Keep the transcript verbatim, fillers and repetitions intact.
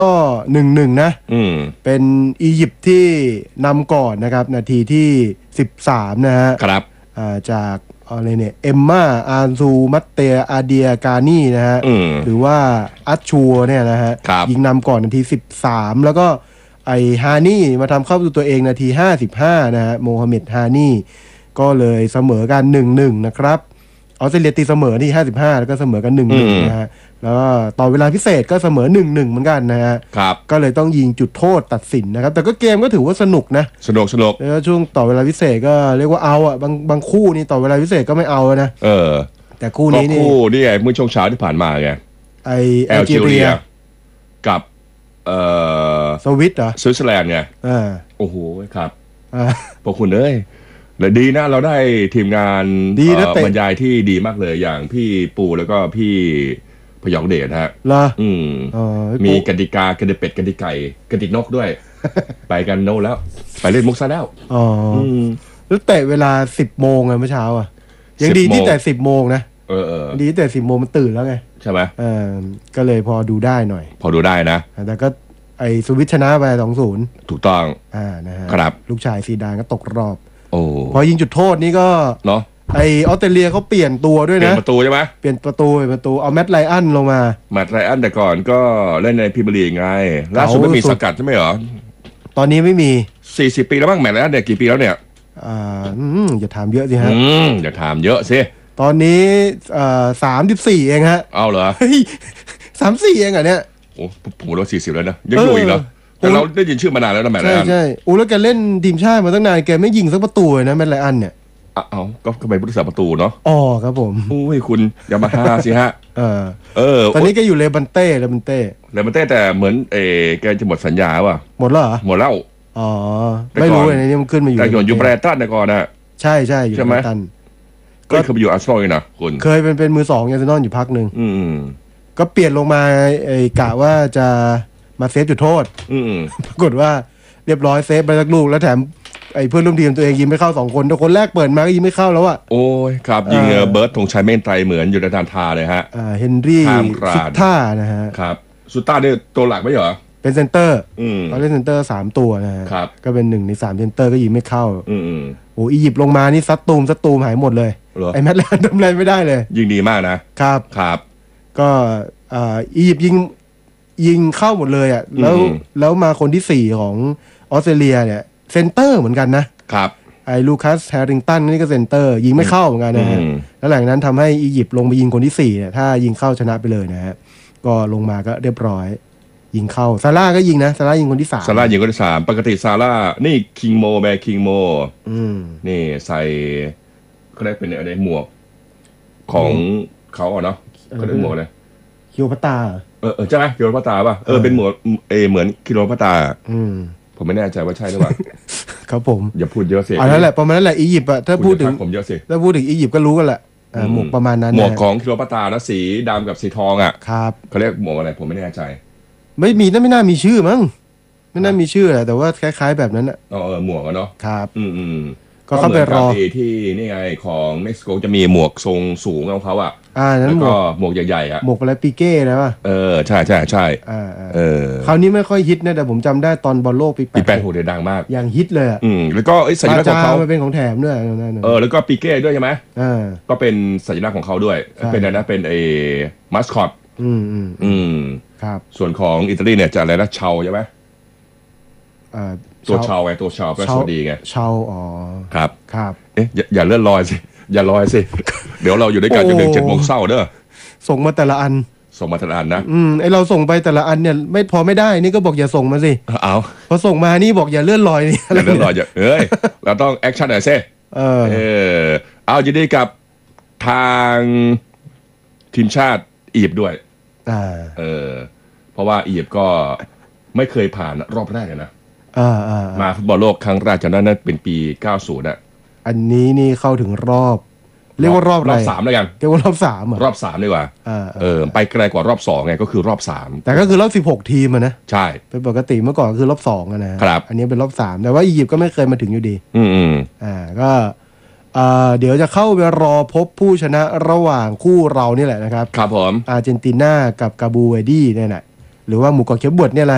ก็หนึ่งหนึ่งนะเป็นอียิปต์ที่นำก่อนนะครับนาทีที่สิบสามนะฮะครับจากอะไรเนี่ยเอมม่าอาร์ซูมัตเตอาเดียกานี่นะฮะหรือว่าอัชชัวเนี่ยนะฮะยิงนำก่อนนาทีสิบสามแล้วก็ไอฮานี่มาทำเข้าตัวเองนาทีห้าสิบห้านะฮะโมฮัมเหม็ดฮานี่ก็เลยเสมอกัน หนึ่งหนึ่ง นะครับออสเตรเลียตีเสมอที่ห้าสิบห้าแล้วก็เสมอกัน หนึ่งหนึ่ง นะฮะแล้วก็ต่อเวลาพิเศษก็เสมอ หนึ่งหนึ่ง เหมือนกันนะฮะก็เลยต้องยิงจุดโทษตัดสินนะครับแต่ก็เกมก็ถือว่าสนุกนะสนุกสนุกแล้วช่วงต่อเวลาพิเศษก็เรียกว่าเอาอ่ะบางบางคู่นี่ต่อเวลาพิเศษก็ไม่เอานะเออแต่คู่นี้นี่คู่นี่ไงเมื่อช่วงเช้าที่ผ่านมาไงไอแอลจีเรียกับเอ่อสวิตเหรอสวิตเซอร์แลนด์ไงอ่าโอ้โหครับพวกคุณเอ้ยและดีนะเราได้ทีมงานบรรยายที่ดีมากเลยอย่างพี่ปูแล้วก็พี่พยองเดชฮะเหรออืมมีกติกากระดิเป็ดกระดิไก่กระดินกด้วย ไปกันโน่แล้วไปเล่นมุกซะแล้วอ๋อแล้วเตะเวลาสิบโมงไงเมื่อเช้าอ่ะยังดีที่แต่สิบโมงนะเออเออดีแต่สิบโมงมันตื่นแล้วไงใช่ไหมเออก็เลยพอดูได้หน่อยพอดูได้นะแต่ก็ไอสวิตชนะไปสองศูนย์ถูกต้องอ่านะฮะครับลูกชายซีดานก็ตกรอบโอ้พอยิงจุดโทษนี่ก็เนาะไอออสเตรเลียเขาเปลี่ยนตัวด้วยนะเปลี่ยนประตูใช่ไหมเปลี่ยนประตูเปลี่ยนประตูเอาแมตต์ไลอันลงมาแมตต์ไลอันแต่ก่อนก็เล่นในพรีเมียร์ลีกไงล่าสุดไม่มีสังกัดใช่ไหมเหรอตอนนี้ไม่มีสี่สิบปีแล้วมั้งแมตต์ไลอันเนี่ยกี่ปีแล้วเนี่ยอ่าอย่าถามเยอะสิฮะอืมอย่าถามเยอะสิตอนนี้อ่าสามสิบสี่เองฮะเอาเหรอสามสี่เองอ่ะเนี่ยโอ้ผมว่าสี่สิบแล้วนะยังอยู่อีกเหรอแต่เราได้ยินชื่อมานานแล้วนะแมตต์ไลอันใช่ใช่โอ้แล้วแกเล่นทีมชาติมาตั้งนานแกไม่ยิงสักประตูเลยนะแมตต์ไลอันเนี่ยเอาก็ก็ไปผู้รักษาประตูเนาะอ๋อครับผมอุ้ยคุณอย่ามาฮ่าสิฮะเออเออตอนนี้แกอยู่เลบันเต้เลบันเต้เลบันเต้แต่เหมือนเอแกจะหมดสัญญาว่ะหมดแล้วเหรอหมดแล้วอ๋อไม่รู้เลยนี่มันขึ้นมาอยู่แต่ก่อนอยู่แบรตันแต่ก่อนนะใช่ใช่อยู่แบรตันก็เคยไปอยู่อาร์เซนอลนะคุณเคยเป็นเป็นมือสองอาร์เซนอลอยู่พักหนึ่งอืมก็เปลี่ยนลงมาไอ้กะว่าจะมาเซฟจุดโทษอืมปรากฏว่าเรียบร้อยเซฟไปสักลูกแล้วแถมไอ้เพื่อนร่วมทีมตัวเองยิงไม่เข้าสองคนแต่คนแรกเปิดมาก็ยิงไม่เข้าแล้วอะโอ้ยครับยิงเบิร์ตธงชัยเมนไตรเหมือนอยู่ในทานทาเลยฮะอ่าเฮนรี่สุดท่านะฮะครับสุดท่าเนี่ยตัวหลักไม่เหรอเป็นเซนเตอร์อืมเขาเล่นเซนเตอร์สามตัวนะฮะครับก็เป็นหนึ่งในสามเซนเตอร์ก็ยิงไม่เข้าอืมโอ้อียิปต์ลงมานี่ซัดตูมซัดตูมหายหมดเลยไอ้แมตต์แลนด์ทำอะไรไม่ได้เลยยิงดีมากนะครับครับก็อ่าอียิปต์ยิงยิงเข้าหมดเลยอ่ะแล้วแล้วมาคนที่สี่ของออสเตรเลียเนี่ยเซนเตอร์เหมือนกันนะครับไอ้ลูคัสแฮริงตันนี่ก็เซนเตอร์ยิงไม่เข้าเหมือนกันนะฮะแล้วหลังนั้นทำให้อียิปต์ลงไปยิงคนที่สี่เนี่ยถ้ายิงเข้าชนะไปเลยนะฮะก็ลงมาก็เรียบร้อยยิงเข้าซาร่าก็ยิงนะซาร่ายิงคนที่สามซาร่ายิงคนที่สามปกติซาร่านี่คิงโมแบร์คิงโมนี่ใส่เขาเรียกเป็นอะไรหมวกของเขาอ่ะเนาะเขาเรียกหมวกอะไรคิโอพัตตาเออเออใช่ไหมคิโอพัตตาป่ะเออเป็นหมวกเอเหมือนคิโอพัตตาผมไม่แน่ใจว่าใช่หรือเปล่าครับผมอย่าพูดเยอะสิอันนั้นแหละประมาณนั้นแหละอียิปต์อะถ้าพูดถึงผมเยอะสิถ้าพูดถึงอียิปต์ก็รู้กันแหละหมวกประมาณนั้นหมวกของคิโอพัตตานะสีดำกับสีทองอ่ะครับเขาเรียกหมวกอะไรผมไม่แน่ใจไม่มีน่าไม่น่ามีชื่อมั้งไม่น่ามีชื่อแหละแต่ว่าคล้ายๆแบบนั้นอ่ะเออหมวกเนาะครับอืมอืมก็เข้าไปรอที่นี่ไงของเม็กซิโกจะมีหมวกทรงสูงของเขาอ่ะอ่านั้นหมวกหมวกใหญ่ๆอ่ะหมวกอะไรปีเก้นะป่ะเออใช่ใช่ใช่อ่าเออคราวนี้ไม่ค่อยฮิตนะแต่ผมจำได้ตอนบอลโลกปีแปดปีแปดโหเดือดดังมากอย่างฮิตเลยอ่ะอืมแล้วก็สัญลักษณ์ของเขามันเป็นของแถมด้วยเออแล้วก็ปีเก้ด้วยใช่ไหมอ่าก็เป็นสัญลักษณ์ของเขาด้วยเป็นอะไรนะเป็นไอ้มัสคอตอืมอืมอืมครับส่วนของอิตาลีเนี่ยจะอะไรนะเชาใช่ไหมอ่าตัวเชาไงตัวเชาแปลว่าสวัสดีไงเชาอ๋อครับครับเอ๊ะอย่าอย่าเลื่อนลอยสิอย่าลอยสิเดี๋ยวเราอยู่ด้วยกันจนถึงเจ็ดโมงเช้าเด้อส่งมาแต่ละอันส่งมาแต่ละอันนะอืมไอเราส่งไปแต่ละอันเนี่ยไม่พอไม่ได้นี่ก็บอกอย่าส่งมาสิเอาพอส่งมานี่บอกอย่าเลื่อนลอยนี่อย่าเลื่อนลอยอย่าเอ้ยเราต้องแอคชั่นหน่อยสิเออเออเอายินดีกับทางทีมชาติอียิปต์ด้วยอ่าเออเพราะว่าอียิปต์ก็ไม่เคยผ่านรอบแรกนะอ่าอ่ามาฟุตบอลโลกครั้งแรกจำได้นั่นเป็นปีเก้าสิบอ่ะอันนี้นี่เข้าถึงรอบเรียกว่ารอบรอบสามแล้วกันเรียกว่ารอบสามอ่ะรอบสามดีกว่าเออไปไกลกว่ารอบสองไงก็คือรอบสามแต่ก็คือรอบสิบหกทีมอะนะใช่เป็นปกติเมื่อก่อนคือรอบสองนะครับอันนี้เป็นรอบสามแต่ว่าอียิปต์ก็ไม่เคยมาถึงอยู่ดีอืมอืมอ่าก็อ่าเดี๋ยวจะเข้าไปรอพบผู้ชนะระหว่างคู่เรานี่แหละนะครับครับผมอาร์เจนตินากับกาบูเวดีเนี่ยแหละหรือว่าหมู่เกาะเคียบบวดเนี่ยแหละ